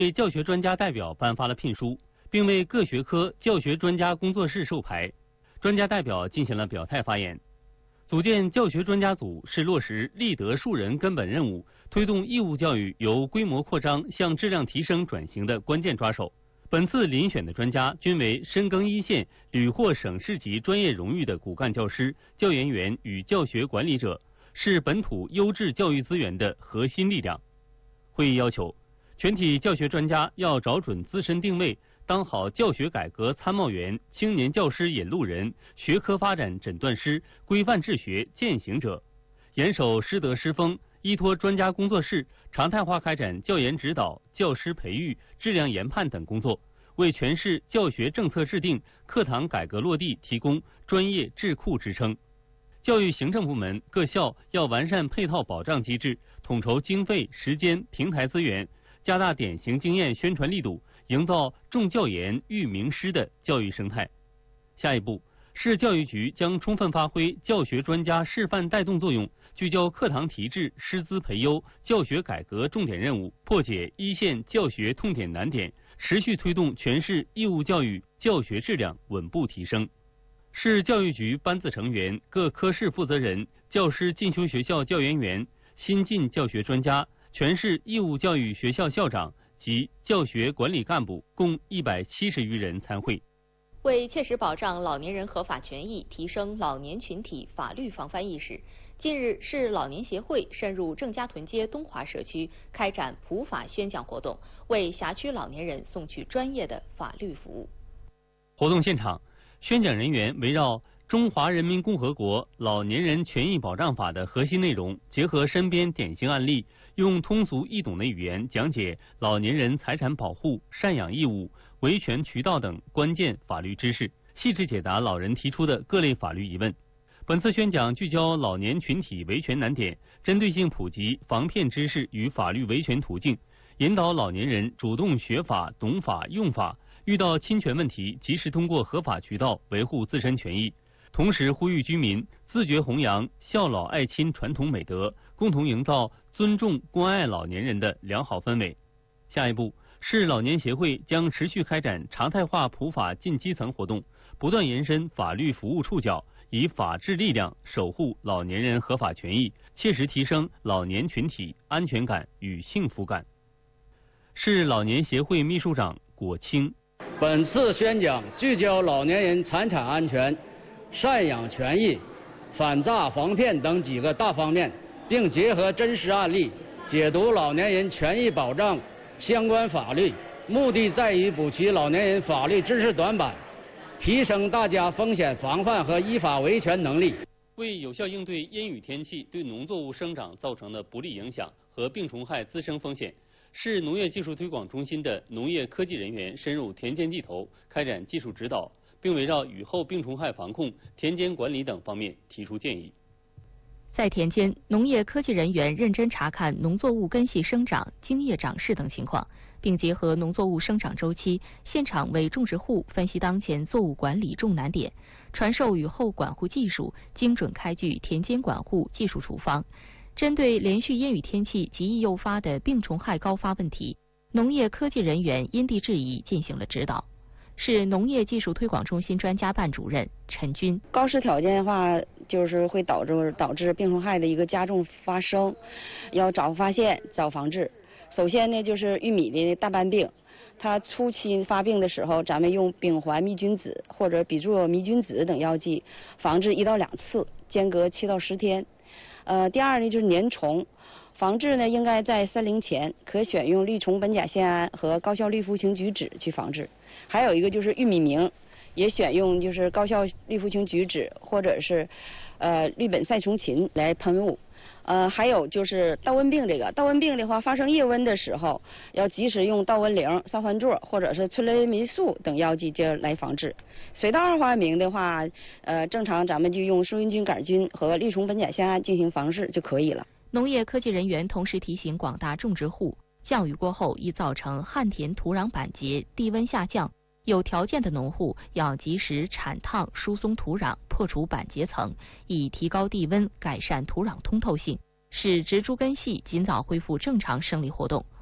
对教学专家代表颁发了聘书，并为各学科教学专家工作室授牌。专家代表进行了表态发言。组建教学专家组是落实立德树人根本任务，推动义务教育由规模扩张向质量提升转型的关键抓手。本次遴选的专家均为深耕一线、屡获省市级专业荣誉的骨干教师、教研员与教学管理者，是本土优质教育资源的核心力量。会议要求，全体教学专家要找准自身定位，当好教学改革参谋员、青年教师引路人、学科发展诊断师、规范治学践行者，严守师德师风，依托专家工作室，常态化开展教研指导、教师培育、质量研判等工作，为全市教学政策制定、课堂改革落地提供专业智库支撑。教育行政部门各校要完善配套保障机制，统筹经费、时间、平台资源，加大典型经验宣传力度，营造重教研育名师的教育生态。下一步，市教育局将充分发挥教学专家示范带动作用，聚焦课堂提质、师资培优、教学改革重点任务，破解一线教学痛点难点，持续推动全市义务教育教学质量稳步提升。市教育局班子成员、各科室负责人、教师进修学校教研员、新进教学专家、全市义务教育学校校长及教学管理干部共170余人参会。 为切实保障老年人合法权益，提升老年群体法律防范意识，近日，市老年协会深入郑家屯街东华社区，开展普法宣讲活动，为辖区老年人送去专业的法律服务。 活动现场，宣讲人员围绕《中华人民共和国老年人权益保障法》的核心内容，结合身边典型案例，用通俗易懂的语言讲解老年人财产保护、赡养义务、维权渠道等关键法律知识，细致解答老人提出的各类法律疑问。本次宣讲聚焦老年群体维权难点，针对性普及防骗知识与法律维权途径，引导老年人主动学法、懂法、用法，遇到侵权问题及时通过合法渠道维护自身权益。同时呼吁居民自觉弘扬孝老爱亲传统美德，共同营造尊重关爱老年人的良好氛围。下一步，市老年协会将持续开展常态化普法进基层活动，不断延伸法律服务触角，以法治力量守护老年人合法权益，切实提升老年群体安全感与幸福感。市老年协会秘书长果清， 本次宣讲聚焦老年人财产安全、赡养权益、反诈防骗等几个大方面，并结合真实案例解读老年人权益保障相关法律，目的在于补齐老年人法律知识短板，提升大家风险防范和依法维权能力。 为有效应对阴雨天气对农作物生长造成的不利影响和病虫害滋生风险，市农业技术推广中心的农业科技人员深入田间地头，开展技术指导，并围绕雨后病虫害防控、田间管理等方面提出建议。 在田间，农业科技人员认真查看农作物根系生长、茎叶长势等情况，并结合农作物生长周期，现场为种植户分析当前作物管理重难点，传授雨后管护技术，精准开具田间管护技术处方。针对连续阴雨天气极易诱发的病虫害高发问题，农业科技人员因地制宜进行了指导。市农业技术推广中心专家办主任陈军， 高湿条件的话，就是会导致病虫害的一个加重发生，要早发现、早防治。首先呢，就是玉米的大斑病，它初期发病的时候，咱们用丙环灭菌酯或者比唑灭菌酯等药剂防治1到2次，间隔7到10天。第二呢，就是粘虫。防治呢，应该在30前，可选用绿虫苯甲酰胺和高效氯呋嗪菊酯去防治。还有一个就是玉米鸣，也选用就是高效氯呋嗪菊酯或者是氯苯赛虫嗪来喷雾。还有就是稻瘟病，这个稻瘟病的话，发生夜瘟的时候，要及时用稻瘟灵、三环唑或者是春雷霉素等药剂就来防治。水稻二花鸣的话，正常咱们就用舒菌菌杆菌和绿虫苯甲酰胺进行防治就可以了。 农业科技人员同时提醒广大种植户，降雨过后易造成旱田土壤板结、地温下降，有条件的农户要及时铲烫、疏松土壤，破除板结层，以提高地温，改善土壤通透性，使植株根系尽早恢复正常生理活动。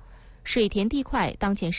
水田地块当前